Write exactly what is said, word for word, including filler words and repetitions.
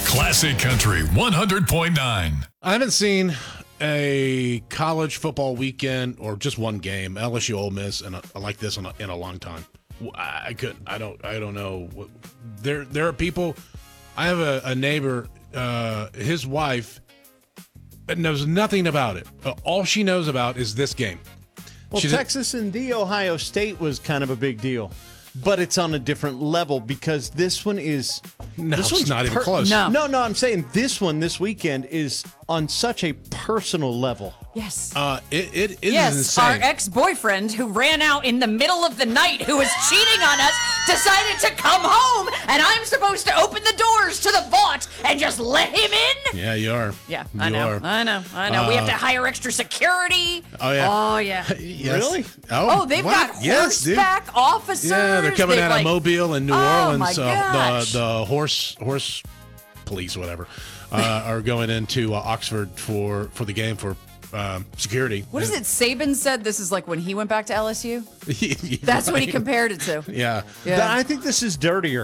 Classic Country one hundred point nine. I haven't seen a college football weekend or just one game, L S U Ole Miss, and like this in a, in a long time. I couldn't. I don't. I don't know. There, there are people. I have a, a neighbor. Uh, his wife knows nothing about it. Uh, all she knows about is this game. Well, She's Texas and the Ohio State was kind of a big deal, but it's on a different level because this one is. No, this it's one's not even per- close. No. No, no, I'm saying this one this weekend is on such a personal level. Yes. Uh, it it, it yes, is our insane. ex-boyfriend who ran out in the middle of the night, who was cheating on us, decided to come home, and I'm supposed to open the doors to the vault and just let him in? Yeah, you are. Yeah, you I know, Are. I know, I know. we have to hire extra security. Oh yeah. Oh, yeah. Yes. Really? Oh, they've what? got Yes, dude. horseback officers. Yeah, they're coming They've, out like- of Mobile and New Oh, Orleans. my uh, gosh. the the horse horse police, whatever, uh, are going into uh, Oxford for for the game for um, security. What is it? Saban said this is like when he went back to L S U? That's what he compared it to. Yeah. Yeah. I think this is dirtier.